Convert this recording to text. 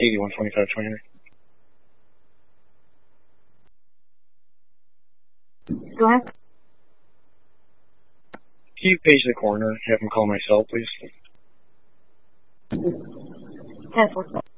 8125 Go ahead. Can you page the coroner, have him call my cell, please? 10-4.